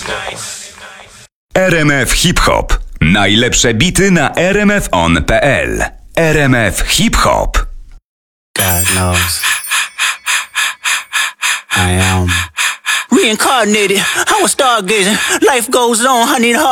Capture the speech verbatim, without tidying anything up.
R M F Hip Hop. Najlepsze bity na r m f on kropka p l. R M F Hip Hop. God knows I am reincarnated. I was stargazing. Life goes on. I need hard.